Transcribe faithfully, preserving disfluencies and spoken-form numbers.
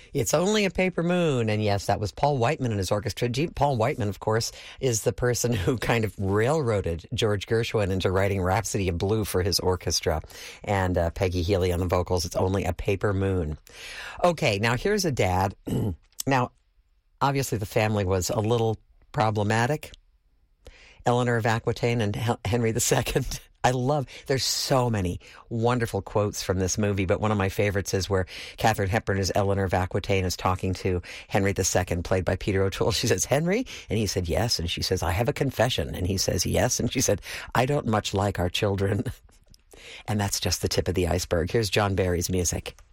It's Only a Paper Moon. And yes, that was Paul Whiteman and his orchestra. Gee, Paul Whiteman, of course, is the person who kind of railroaded George Gershwin into writing Rhapsody of Blue for his orchestra. And uh, Peggy Healy on the vocals. It's Only a Paper Moon. Okay, now here's a dad. Now, obviously the family was a little problematic. Eleanor of Aquitaine and Henry the Second. I love, there's so many wonderful quotes from this movie, but one of my favorites is where Katharine Hepburn as Eleanor of Aquitaine is talking to Henry the Second, played by Peter O'Toole. She says, "Henry?" And he said, "Yes." And she says, "I have a confession." And he says, "Yes." And she said, "I don't much like our children." And that's just the tip of the iceberg. Here's John Barry's music.